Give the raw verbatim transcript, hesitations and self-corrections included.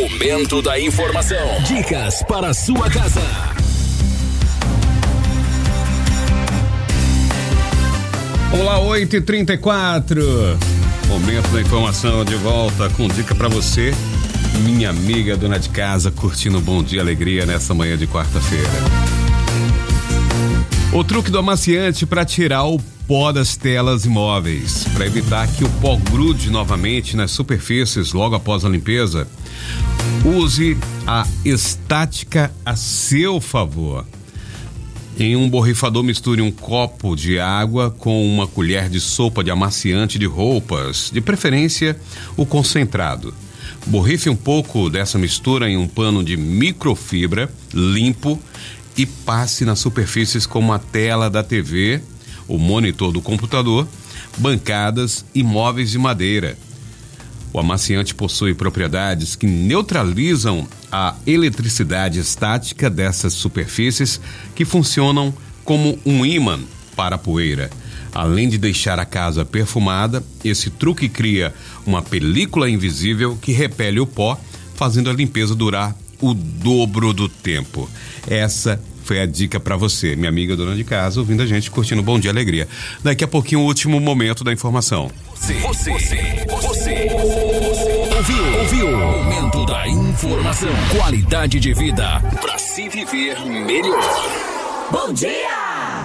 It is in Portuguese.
Momento da informação. Dicas para a sua casa. Olá, oito e trinta e quatro. Momento da informação de volta com dica para você, minha amiga dona de casa, curtindo um Bom Dia Alegria nessa manhã de quarta-feira. O truque do amaciante para tirar o pó das telas imóveis, para evitar que o pó grude novamente nas superfícies logo após a limpeza, use a estática a seu favor. Em um borrifador, misture um copo de água com uma colher de sopa de amaciante de roupas, de preferência o concentrado. Borrife um pouco dessa mistura em um pano de microfibra limpo e passe nas superfícies como a tela da T V, o monitor do computador, bancadas e móveis de madeira. O amaciante possui propriedades que neutralizam a eletricidade estática dessas superfícies, que funcionam como um ímã para a poeira. Além de deixar a casa perfumada, esse truque cria uma película invisível que repele o pó, fazendo a limpeza durar o dobro do tempo. Essa foi a dica para você, minha amiga dona de casa, ouvindo a gente, curtindo Bom Dia Alegria. Daqui a pouquinho o último momento da informação. Você, você, você, você, ouviu, ouviu, Momento da informação, qualidade de vida para se viver melhor. Bom dia!